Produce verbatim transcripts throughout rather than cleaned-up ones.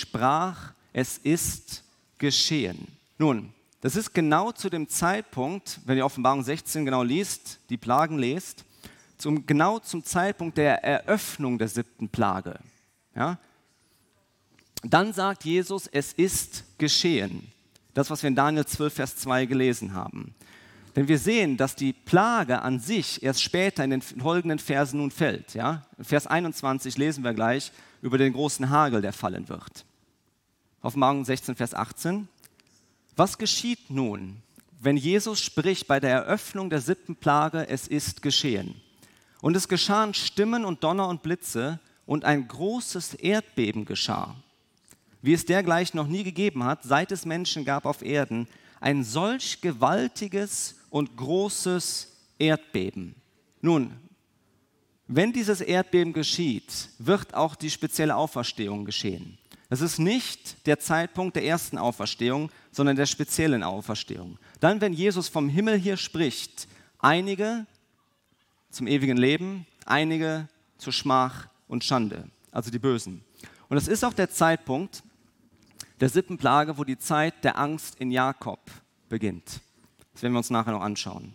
sprach, es ist geschehen. Nun, das ist genau zu dem Zeitpunkt, wenn ihr Offenbarung sechzehn genau liest, die Plagen lest, zum, genau zum Zeitpunkt der Eröffnung der siebten Plage. Ja? Dann sagt Jesus, es ist geschehen. Das, was wir in Daniel zwölf, Vers zwei gelesen haben. Denn wir sehen, dass die Plage an sich erst später in den folgenden Versen nun fällt. Ja? In Vers einundzwanzig lesen wir gleich über den großen Hagel, der fallen wird. Offenbarung sechzehn, Vers achtzehn. Was geschieht nun, wenn Jesus spricht bei der Eröffnung der siebten Plage, es ist geschehen? Und es geschahen Stimmen und Donner und Blitze und ein großes Erdbeben geschah, wie es dergleichen noch nie gegeben hat, seit es Menschen gab auf Erden, ein solch gewaltiges und großes Erdbeben. Nun, wenn dieses Erdbeben geschieht, wird auch die spezielle Auferstehung geschehen. Es ist nicht der Zeitpunkt der ersten Auferstehung, sondern der speziellen Auferstehung. Dann, wenn Jesus vom Himmel hier spricht, einige zum ewigen Leben, einige zur Schmach und Schande, also die Bösen. Und es ist auch der Zeitpunkt der siebten Plage, wo die Zeit der Angst in Jakob beginnt. Das werden wir uns nachher noch anschauen.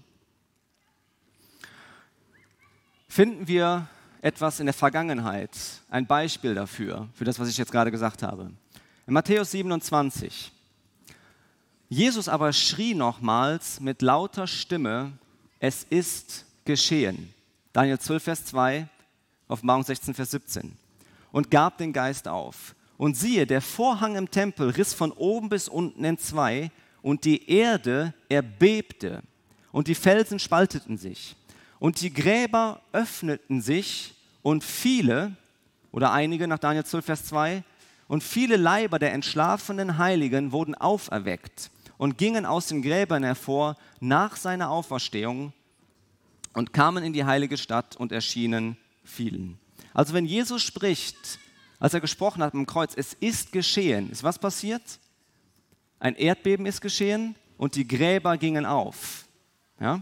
Finden wir etwas in der Vergangenheit, ein Beispiel dafür, für das, was ich jetzt gerade gesagt habe. In Matthäus siebenundzwanzig. Jesus aber schrie nochmals mit lauter Stimme, es ist geschehen. Daniel zwölf, Vers zwei, Offenbarung sechzehn, Vers siebzehn. Und gab den Geist auf. Und siehe, der Vorhang im Tempel riss von oben bis unten entzwei und die Erde erbebte und die Felsen spalteten sich. Und die Gräber öffneten sich und viele, oder einige nach Daniel zwölf, Vers zwei, und viele Leiber der entschlafenen Heiligen wurden auferweckt und gingen aus den Gräbern hervor nach seiner Auferstehung und kamen in die heilige Stadt und erschienen vielen. Also wenn Jesus spricht, als er gesprochen hat am Kreuz, es ist geschehen, ist was passiert? Ein Erdbeben ist geschehen und die Gräber gingen auf. Ja?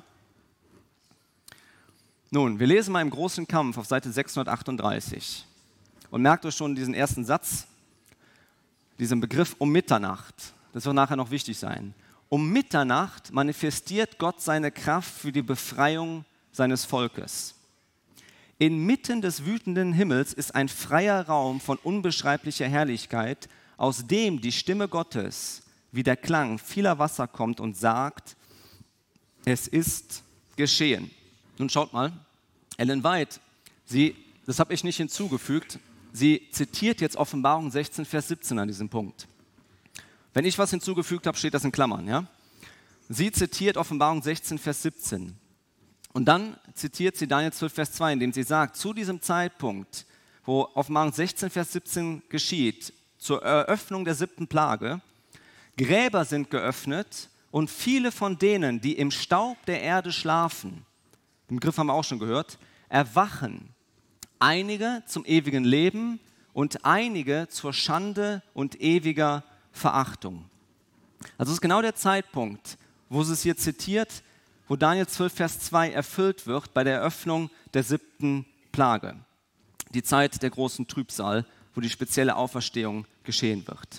Nun, wir lesen mal im großen Kampf auf Seite sechshundertachtunddreißig und merkt euch schon diesen ersten Satz, diesen Begriff um Mitternacht. Das wird nachher noch wichtig sein. Um Mitternacht manifestiert Gott seine Kraft für die Befreiung seines Volkes. Inmitten des wütenden Himmels ist ein freier Raum von unbeschreiblicher Herrlichkeit, aus dem die Stimme Gottes wie der Klang vieler Wasser kommt und sagt, es ist geschehen. Nun schaut mal, Ellen White, sie, das habe ich nicht hinzugefügt, sie zitiert jetzt Offenbarung sechzehn, Vers siebzehn an diesem Punkt. Wenn ich was hinzugefügt habe, steht das in Klammern. Ja? Sie zitiert Offenbarung sechzehn, Vers siebzehn. Und dann zitiert sie Daniel zwölf, Vers zwei, indem sie sagt, zu diesem Zeitpunkt, wo Offenbarung sechzehn, Vers siebzehn geschieht, zur Eröffnung der siebten Plage, Gräber sind geöffnet und viele von denen, die im Staub der Erde schlafen, den Begriff haben wir auch schon gehört, erwachen. Einige zum ewigen Leben und einige zur Schande und ewiger Verachtung. Also es ist genau der Zeitpunkt, wo sie es hier zitiert, wo Daniel zwölf, Vers zwei erfüllt wird bei der Eröffnung der siebten Plage. Die Zeit der großen Trübsal, wo die spezielle Auferstehung geschehen wird.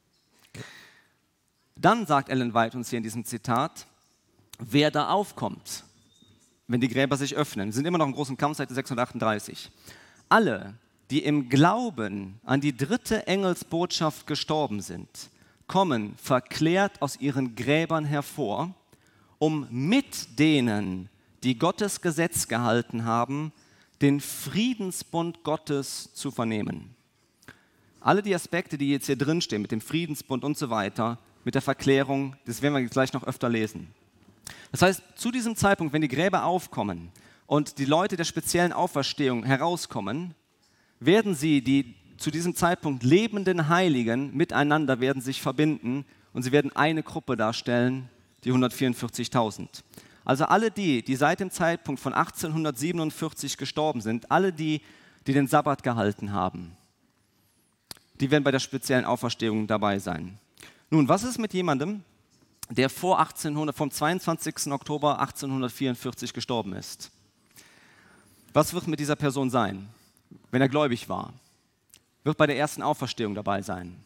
Dann sagt Ellen White uns hier in diesem Zitat, wer da aufkommt, wenn die Gräber sich öffnen. Wir sind immer noch im großen Kampf, Seite sechshundertachtunddreißig. Alle, die im Glauben an die dritte Engelsbotschaft gestorben sind, kommen verklärt aus ihren Gräbern hervor, um mit denen, die Gottes Gesetz gehalten haben, den Friedensbund Gottes zu vernehmen. Alle die Aspekte, die jetzt hier drin stehen, mit dem Friedensbund und so weiter, mit der Verklärung, das werden wir gleich noch öfter lesen. Das heißt, zu diesem Zeitpunkt, wenn die Gräber aufkommen und die Leute der speziellen Auferstehung herauskommen, werden sie, die zu diesem Zeitpunkt lebenden Heiligen, miteinander werden sich verbinden und sie werden eine Gruppe darstellen, die hundertvierundvierzigtausend. Also alle die, die seit dem Zeitpunkt von achtzehnhundertsiebenundvierzig gestorben sind, alle die, die den Sabbat gehalten haben, die werden bei der speziellen Auferstehung dabei sein. Nun, was ist mit jemandem, der vor achtzehnhundert, vom zweiundzwanzigsten Oktober achtzehnhundertvierundvierzig gestorben ist? Was wird mit dieser Person sein, wenn er gläubig war? Wird bei der ersten Auferstehung dabei sein?